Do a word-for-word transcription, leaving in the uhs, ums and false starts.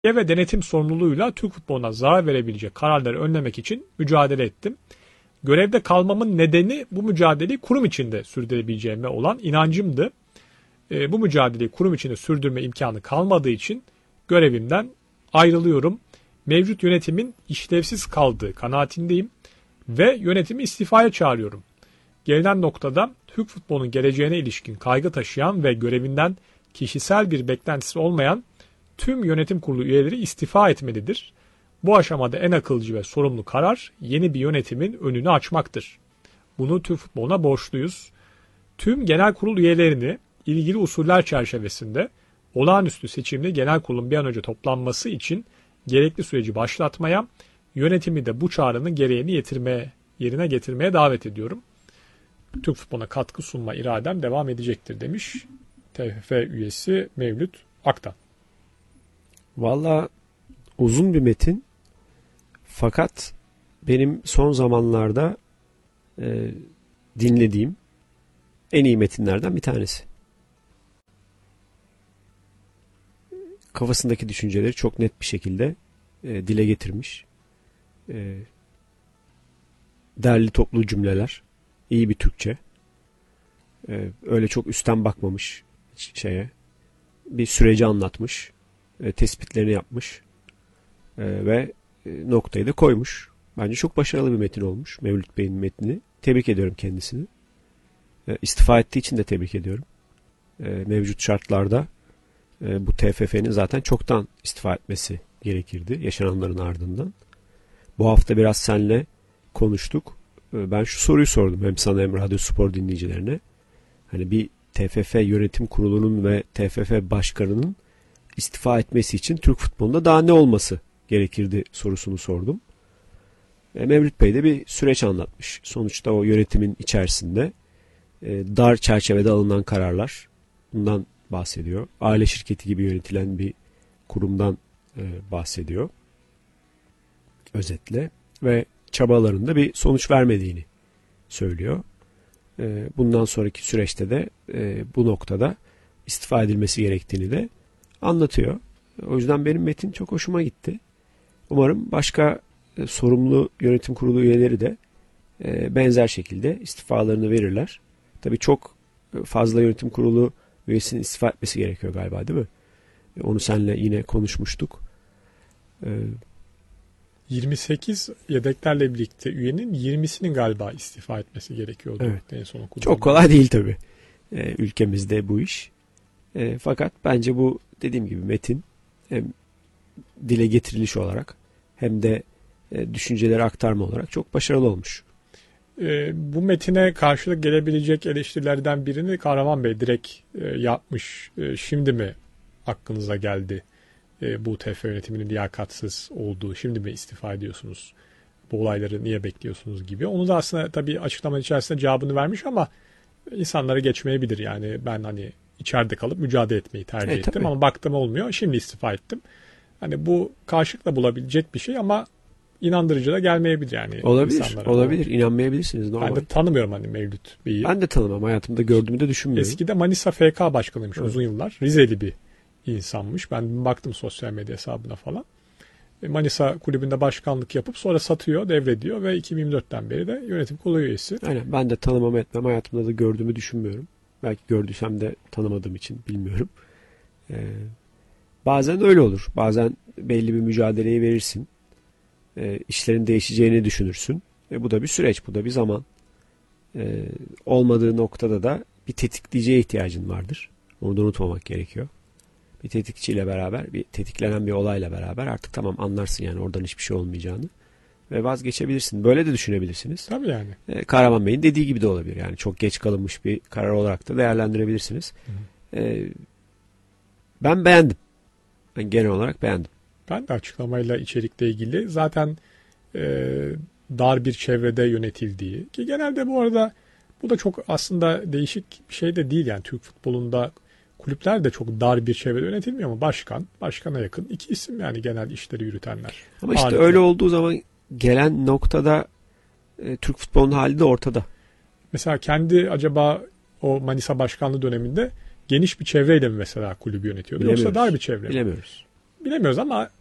ve denetim sorumluluğuyla Türk futboluna zarar verebilecek kararları önlemek için mücadele ettim. Görevde kalmamın nedeni bu mücadeleyi kurum içinde sürdürebileceğime olan inancımdı. E, bu mücadeleyi kurum içinde sürdürme imkanı kalmadığı için görevimden ayrılıyorum. Mevcut yönetimin işlevsiz kaldığı kanaatindeyim ve yönetimi istifaya çağırıyorum. Gelinen noktada Türk futbolunun geleceğine ilişkin kaygı taşıyan ve görevinden kişisel bir beklentisi olmayan tüm yönetim kurulu üyeleri istifa etmelidir. Bu aşamada en akılcı ve sorumlu karar yeni bir yönetimin önünü açmaktır. Bunu Türk futboluna borçluyuz. Tüm genel kurul üyelerini ilgili usuller çerçevesinde olağanüstü seçimli genel kurulun bir an önce toplanması için gerekli süreci başlatmaya, yönetimi de bu çağrının gereğini getirmeye, yerine getirmeye davet ediyorum. Türk futboluna katkı sunma iradem devam edecektir demiş T F F üyesi Mevlüt Aktan. Valla uzun bir metin, fakat benim son zamanlarda e, dinlediğim en iyi metinlerden bir tanesi. Kafasındaki düşünceleri çok net bir şekilde e, dile getirmiş. E, derli toplu cümleler, iyi bir Türkçe. E, öyle çok üstten bakmamış şeye. Bir süreci anlatmış. E, tespitlerini yapmış. E, ve e, noktayı da koymuş. Bence çok başarılı bir metin olmuş Mevlüt Bey'in metnini. Tebrik ediyorum kendisini. E, istifa ettiği için de tebrik ediyorum. E, mevcut şartlarda e, bu T F F'nin zaten çoktan istifa etmesi gerekirdi yaşananların ardından. Bu hafta biraz seninle konuştuk. E, ben şu soruyu sordum hem sana hem Radyo Spor dinleyicilerine. Hani bir T F F yönetim kurulunun ve T F F başkanının istifa etmesi için Türk futbolunda daha ne olması gerekirdi sorusunu sordum. E, Mevlüt Bey de bir süreç anlatmış. Sonuçta o yönetimin içerisinde e, dar çerçevede alınan kararlar, bundan bahsediyor. Aile şirketi gibi yönetilen bir kurumdan e, bahsediyor. Özetle. Ve çabalarında bir sonuç vermediğini söylüyor. E, bundan sonraki süreçte de e, bu noktada istifa edilmesi gerektiğini de anlatıyor. O yüzden benim metin çok hoşuma gitti. Umarım başka e, sorumlu yönetim kurulu üyeleri de e, benzer şekilde istifalarını verirler. Tabii çok fazla yönetim kurulu üyesinin istifa etmesi gerekiyor galiba, değil mi? E, onu seninle yine konuşmuştuk. E, yirmi sekiz yedeklerle birlikte üyenin yirmisinin galiba istifa etmesi gerekiyordu. Evet. En son okudum. Çok kolay değil tabii. E, ülkemizde bu iş. E, fakat bence bu dediğim gibi metin hem dile getiriliş olarak hem de e, düşünceleri aktarma olarak çok başarılı olmuş. E, bu metine karşılık gelebilecek eleştirilerden birini Kahraman Bey direkt e, yapmış. E, şimdi mi aklınıza geldi e, bu T F F yönetiminin liyakatsız olduğu, şimdi mi istifa ediyorsunuz? Bu olayları niye bekliyorsunuz gibi. Onu da aslında tabii açıklama içerisinde cevabını vermiş ama insanlara geçmeyebilir. Yani ben hani içeride kalıp mücadele etmeyi tercih e, ettim tabii. ama baktım olmuyor. Şimdi istifa ettim. Hani bu karşılıkla bulabilecek bir şey ama inandırıcı da gelmeyebilir yani olabilir, insanlara. Olabilir. İnanmayabilirsiniz. Normal. Ben de tanımıyorum hani Mevlüt Bey'i. Ben de tanımam. Hayatımda gördüğümü de düşünmüyorum. Eskide Manisa F K başkanıymış evet. Uzun yıllar. Rizeli bir insanmış. Ben baktım sosyal medya hesabına falan. Manisa kulübünde başkanlık yapıp sonra satıyor, devrediyor ve iki bin yirmi dörtten beri de yönetim kurulu üyesi. Aynen. Ben de tanımam etmem. Hayatımda da gördüğümü düşünmüyorum. Belki gördüysem de tanımadığım için bilmiyorum. Ee, bazen öyle olur. Bazen belli bir mücadeleyi verirsin. Ee, işlerin değişeceğini düşünürsün. Ve bu da bir süreç. Bu da bir zaman. Ee, olmadığı noktada da bir tetikleyiciye ihtiyacın vardır. Onu da unutmamak gerekiyor. Bir tetikçiyle beraber, bir tetiklenen bir olayla beraber artık tamam anlarsın yani oradan hiçbir şey olmayacağını. Ve vazgeçebilirsin. Böyle de düşünebilirsiniz. Tabii yani. Ee, Kahraman Bey'in dediği gibi de olabilir. Yani çok geç kalınmış bir karar olarak da değerlendirebilirsiniz. Ee, ben beğendim. Ben genel olarak beğendim. Ben de açıklamayla içerikle ilgili zaten e, dar bir çevrede yönetildiği ki genelde bu arada bu da çok aslında değişik bir şey de değil yani Türk futbolunda kulüpler de çok dar bir çevrede yönetilmiyor ama başkan, başkana yakın iki isim yani genel işleri yürütenler. Ama işte Ağırlıklı. Öyle olduğu zaman gelen noktada e, Türk futbolunun hali de ortada. Mesela kendi acaba o Manisa başkanlığı döneminde geniş bir çevreyle mi mesela kulübü yönetiyordu yoksa dar bir çevre mi? Bilemiyoruz. bilemiyoruz ama